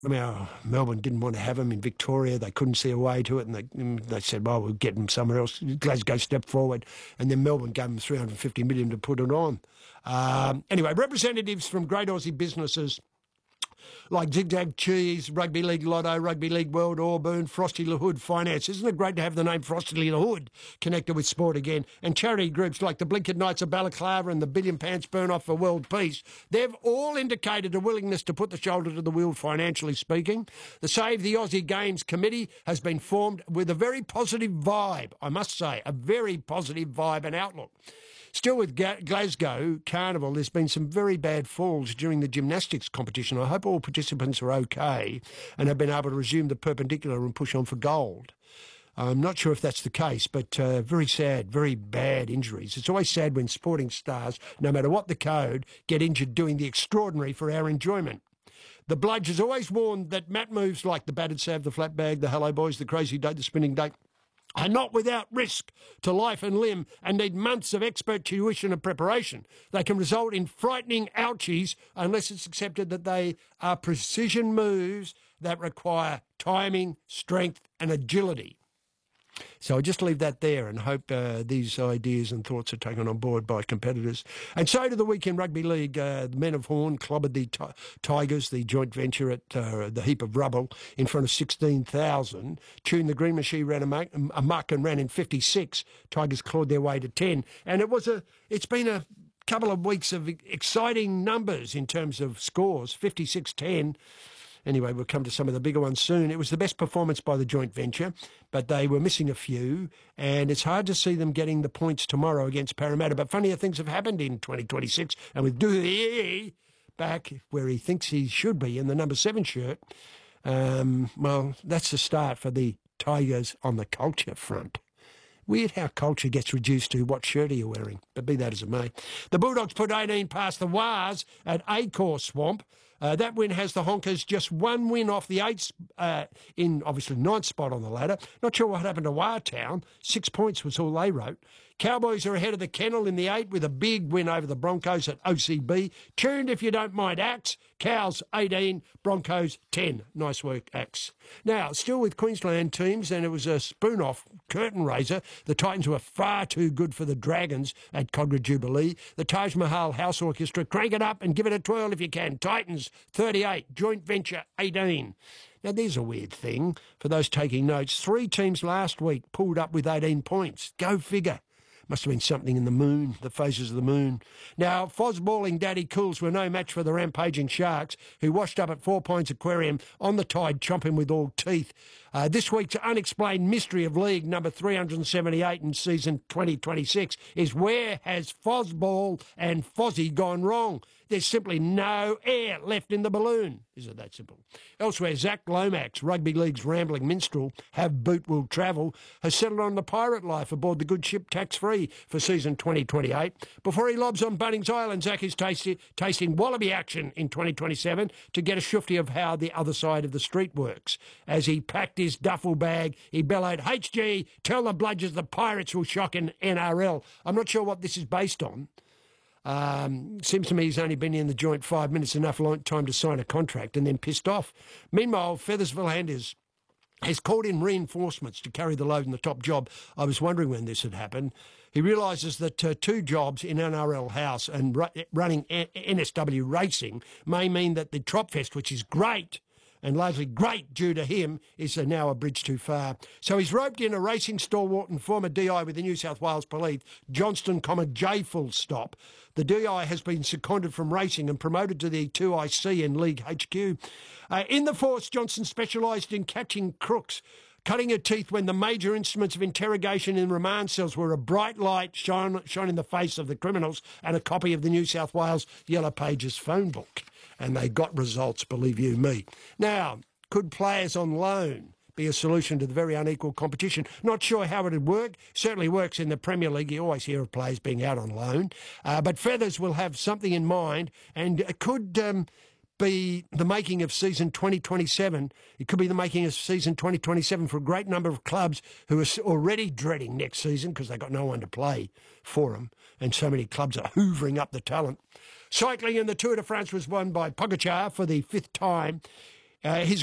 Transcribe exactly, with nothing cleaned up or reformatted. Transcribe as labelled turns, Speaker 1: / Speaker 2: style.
Speaker 1: Now, Melbourne didn't want to have him in Victoria. They couldn't see a way to it, and they they said, well, we'll get him somewhere else. Glasgow stepped forward, and then Melbourne gave him three hundred fifty million dollars to put it on. Um, anyway, representatives from great Aussie businesses like Zigzag Cheese, Rugby League Lotto, Rugby League World, Auburn, Frosty La Hood Finance. Isn't it great to have the name Frosty La Hood connected with sport again? And charity groups like the Blinkered Knights of Balaclava and the Billion Pants Burn Off for World Peace, they've all indicated a willingness to put the shoulder to the wheel, financially speaking. The Save the Aussie Games Committee has been formed with a very positive vibe, I must say, a very positive vibe and outlook. Still with Glasgow Carnival, there's been some very bad falls during the gymnastics competition. I hope all participants are okay and have been able to resume the perpendicular and push on for gold. I'm not sure if that's the case, but uh, very sad, very bad injuries. It's always sad when sporting stars, no matter what the code, get injured doing the extraordinary for our enjoyment. The Bludge has always warned that mat moves like the battered save, the flat bag, the hello boys, the crazy date, the spinning date, are not without risk to life and limb and need months of expert tuition and preparation. They can result in frightening ouchies unless it's accepted that they are precision moves that require timing, strength and agility. So I'll just leave that there and hope uh, these ideas and thoughts are taken on board by competitors. And so to the Weekend Rugby League, uh, the Men of Horn clobbered the t- Tigers, the joint venture at uh, the Heap of Rubble, in front of sixteen thousand. Tune the Green Machine ran amok, amok and ran in fifty-six. Tigers clawed their way to ten. And it was a, it's been a couple of weeks of exciting numbers in terms of scores, fifty-six ten. Anyway, we'll come to some of the bigger ones soon. It was the best performance by the joint venture, but they were missing a few, and it's hard to see them getting the points tomorrow against Parramatta. But funnier things have happened in twenty twenty-six, and with Dewey back where he thinks he should be in the number seven shirt, um, well, that's the start for the Tigers on the culture front. Weird how culture gets reduced to what shirt are you wearing, but be that as it may. The Bulldogs put eighteen past the Wars at Acor Swamp. Uh, that win has the Honkers just one win off the eighth, uh, in obviously ninth spot on the ladder. Not sure what happened to Wartown. Six points was all they wrote. Cowboys are ahead of the Kennel in the eight with a big win over the Broncos at O C B. Tuned if you don't mind, Axe. Cows eighteen, Broncos ten. Nice work, Axe. Now, still with Queensland teams, and it was a spoon-off curtain raiser. The Titans were far too good for the Dragons at Cogra Jubilee. The Taj Mahal House Orchestra, crank it up and give it a twirl if you can. Titans thirty-eight, joint venture eighteen. Now, there's a weird thing for those taking notes. Three teams last week pulled up with eighteen points. Go figure. Must have been something in the moon, the phases of the moon. Now, Fosballing Daddy Cools were no match for the rampaging Sharks, who washed up at Four Points Aquarium on the tide, chomping with all teeth. Uh, this week's unexplained mystery of league number three hundred seventy-eight in season twenty twenty-six is, where has Fosball and Fozzie gone wrong? There's simply no air left in the balloon. Is it that simple? Elsewhere, Zach Lomax, Rugby League's rambling minstrel, have boot will travel, has settled on the pirate life aboard the good ship tax-free for season twenty twenty-eight. Before he lobs on Bunnings Island, Zach is tasty, tasting wallaby action in twenty twenty-seven to get a shufty of how the other side of the street works. As he packed his duffel bag, he bellowed, H G, tell the bludgers the Pirates will shock in N R L. I'm not sure what this is based on. Um, seems to me he's only been in the joint five minutes, enough time to sign a contract, and then pissed off. Meanwhile, Feathersville Handers has called in reinforcements to carry the load in the top job. I was wondering when this had happened. He realises that uh, two jobs in N R L House and ru- running N S W Racing may mean that the Tropfest, which is great, and largely great due to him, is uh, now a bridge too far. So he's roped in a racing stalwart and former D I with the New South Wales Police, Johnston, J full stop. The D I has been seconded from racing and promoted to the two I C in League H Q. Uh, in the force, Johnston specialised in catching crooks, cutting her teeth when the major instruments of interrogation in remand cells were a bright light shone, shone in the face of the criminals and a copy of the New South Wales Yellow Pages phone book. And they got results, believe you me. Now, could players on loan be a solution to the very unequal competition? Not sure how it would work. Certainly works in the Premier League. You always hear of players being out on loan. Uh, but Feathers will have something in mind, and it could um, be the making of season twenty twenty-seven. It could be the making of season twenty twenty-seven for a great number of clubs who are already dreading next season because they've got no one to play for them, and so many clubs are hoovering up the talent. Cycling in the Tour de France was won by Pogacar for the fifth time. Uh, his